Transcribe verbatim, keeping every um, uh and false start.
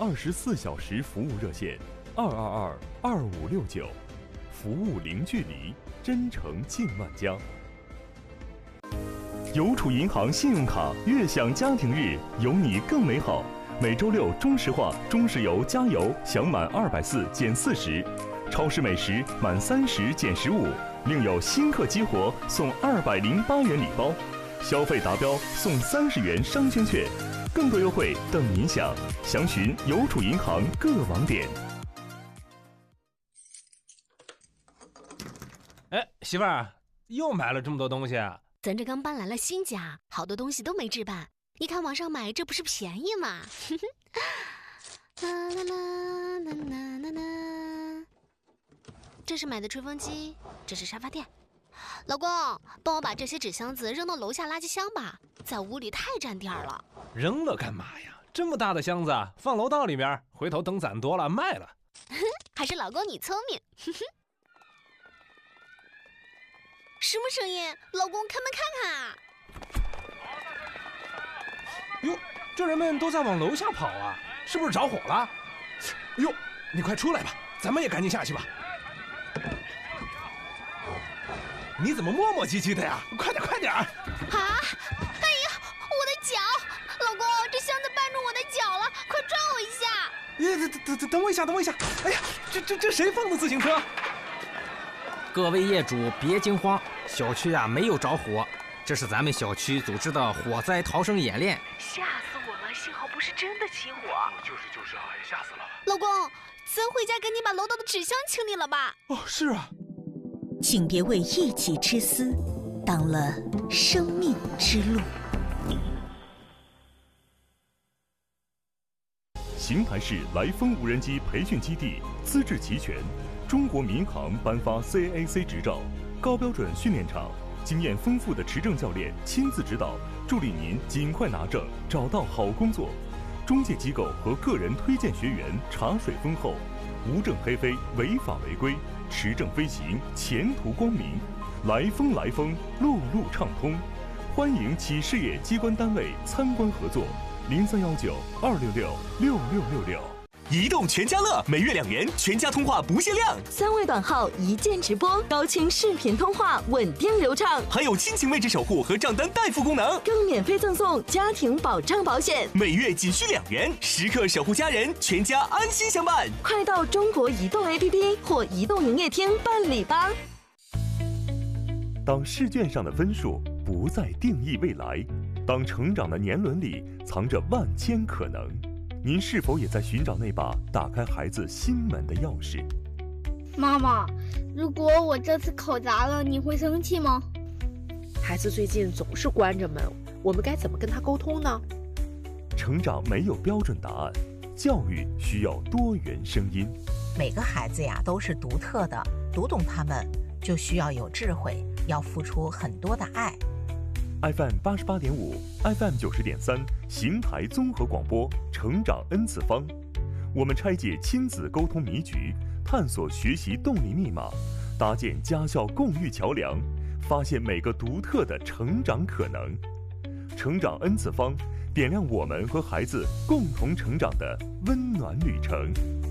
二十四小时服务热线二二二二五六九，服务零距离，真诚近万家。邮储银行信用卡悦享家庭日，有你更美好。每周六中石化、中石油加油享满二百四减四十，超市美食满三十减十五，另有新客激活送二百零八元礼包，消费达标送三十元商圈券，更多优惠等您享。详询邮储银行各网点。 哎，媳妇儿，又买了这么多东西啊？ 咱这刚搬来了新家，好多东西都没置办。你看网上买，这不是便宜吗？啦啦啦啦啦啦啦！这是买的吹风机，这是沙发垫。老公，帮我把这些纸箱子扔到楼下垃圾箱吧，在屋里太占地儿了。 扔了干嘛呀？这么大的箱子，放楼道里面，回头等攒多了卖了。 还是老公你聪明。什么声音？老公，开门看看啊！ 哟，这人们都在往楼下跑啊，是不是着火了？哟，你快出来吧，咱们也赶紧下去吧。你怎么磨磨唧唧的呀？快点快点！啊！ 哎呀，我的脚！老公，这箱子绊住我的脚了，快抓我一下！ 哎，等等等等我一下，等我一下！哎呀，这这这谁放的自行车？ 各位业主别惊慌，小区啊没有着火。这是咱们小区组织的火灾逃生演练， 吓死我了！幸好不是真的起火。 就是就是啊，也吓死了。 老公，咱回家赶紧把楼道的纸箱清理了吧。 哦，是啊。 请别为一己之私挡了生命之路。 邢台市来风无人机培训基地资质齐全，中国民航颁发 C A A C 执照，高标准训练场。经验丰富的持证教练亲自指导，助力您尽快拿证，找到好工作。中介机构和个人推荐学员茶水丰厚，无证黑飞，违法违规，持证飞行，前途光明。来风来风，路路畅通。欢迎企事业机关单位参观合作，零三幺九二六六六六六六。 移动全家乐，每月两元，全家通话不限量， 三位短号一键直播，高清视频通话，稳定流畅， 还有亲情位置守护和账单代付功能， 更免费赠送家庭保障保险， 每月仅需两元，时刻守护家人，全家安心相伴。 快到中国移动 A P P 或移动营业厅办理吧。 当试卷上的分数不再定义未来，当成长的年轮里藏着万千可能。您是否也在寻找那把打开孩子心门的钥匙？ 妈妈，如果我这次考砸了，你会生气吗？ 孩子最近总是关着门，我们该怎么跟他沟通呢？ 成长没有标准答案，教育需要多元声音。 每个孩子呀都是独特的，读懂他们就需要有智慧，要付出很多的爱。 F M 八十八点五 ，F M 九十点三，邢台综合广播，成长 N 次方。我们拆解亲子沟通迷局，探索学习动力密码，搭建家校共育桥梁，发现每个独特的成长可能。成长 N 次方，点亮我们和孩子共同成长的温暖旅程。